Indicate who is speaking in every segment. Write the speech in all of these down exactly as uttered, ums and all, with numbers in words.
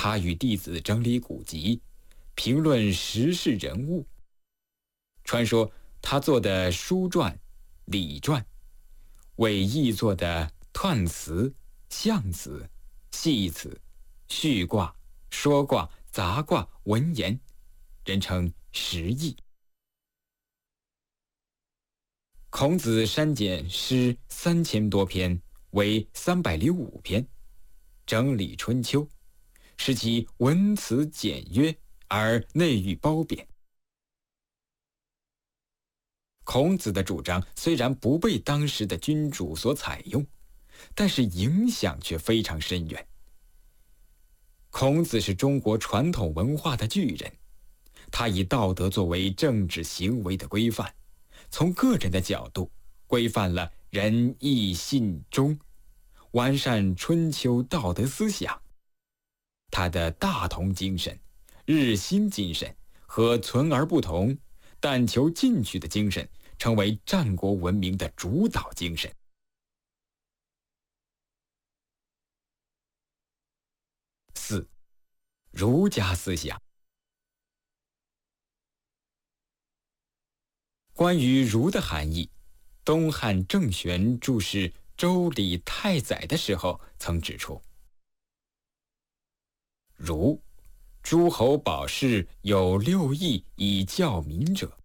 Speaker 1: 他与弟子整理古籍，评论时事人物。传说他做的书传、礼传，为易做的彖辞、象辞、系辞、序卦、说卦、杂卦、文言，人称十义。孔子删减诗三千多篇，为三百零五篇，整理春秋，使其文辞简约而内蕴褒贬。孔子的主张虽然不被当时的君主所采用，但是影响却非常深远。孔子是中国传统文化的巨人，他以道德作为政治行为的规范，从个人的角度规范了仁义信忠，完善春秋道德思想。他的大同精神、日新精神和存而不同、但求进取的精神，成为战国文明的主导精神。四、儒家思想。关于儒的含义，东汉郑玄注释《周礼太宰》的时候曾指出：儒，诸侯保氏有六艺以教民者。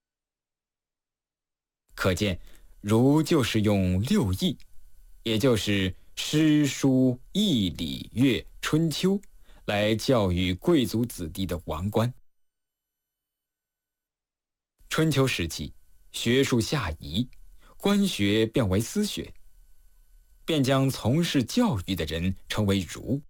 Speaker 1: 可见，儒就是用六艺，也就是诗书易礼乐春秋，来教育贵族子弟的王冠。春秋时期，学术下移，官学变为私学，便将从事教育的人称为儒。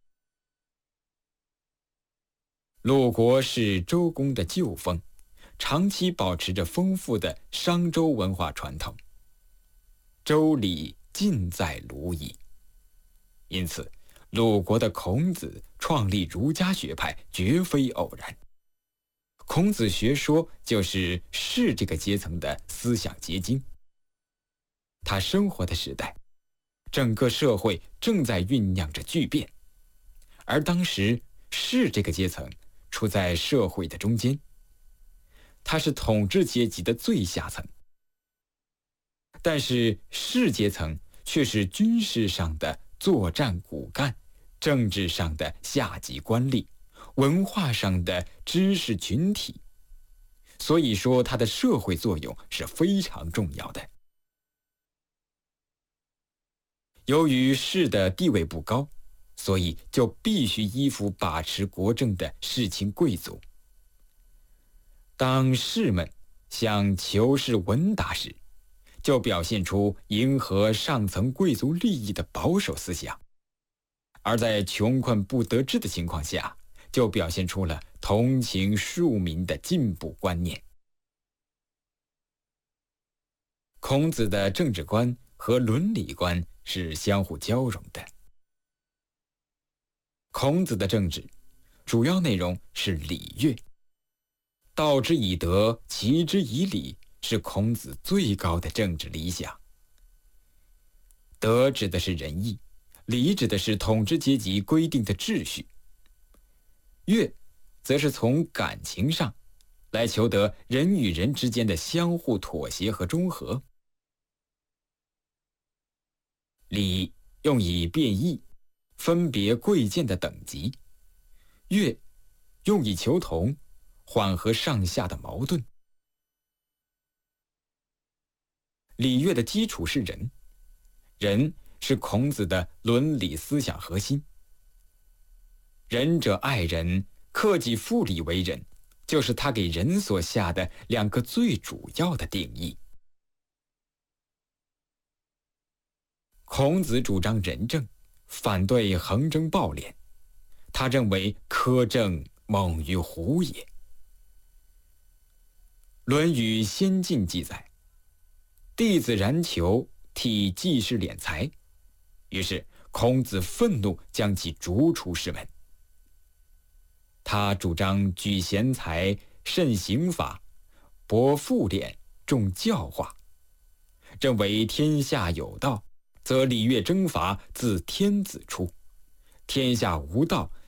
Speaker 1: 鲁国是周公的旧风，长期保持着丰富的商周文化传统。周礼尽在鲁矣。因此，鲁国的孔子创立儒家学派绝非偶然。孔子学说就是士这个阶层的思想结晶。他生活的时代，整个社会正在酝酿着巨变，而当时士这个阶层处在社会的中间，它是统治阶级的最下层，但是士阶层却是军事上的作战骨干，政治上的下级官吏，文化上的知识群体，所以说它的社会作用是非常重要的。由于士的地位不高，所以就必须依附把持国政的世卿贵族。当士们想求是问答时，就表现出迎合上层贵族利益的保守思想；而在穷困不得志的情况下，就表现出了同情庶民的进步观念。孔子的政治观和伦理观是相互交融的。孔子的政治主要内容是礼乐，道之以德，齐之以礼，是孔子最高的政治理想。德指的是仁义，礼指的是统治阶级规定的秩序，乐则是从感情上来求得人与人之间的相互妥协和中和。礼用以辨义，分别贵贱的等级；乐用以求同，缓和上下的矛盾。礼乐的基础是仁，仁是孔子的伦理思想核心。仁者爱人，克己复礼为仁，就是他给人所下的两个最主要的定义。孔子主张仁政，反对横征暴敛，他认为苛政猛于虎也。《论语先进》记载，弟子冉求替季氏敛财，于是孔子愤怒，将其逐出师门。他主张举贤才，慎刑法，博复敛，重教化，认为天下有道，则礼乐征伐自天子出；天下无道，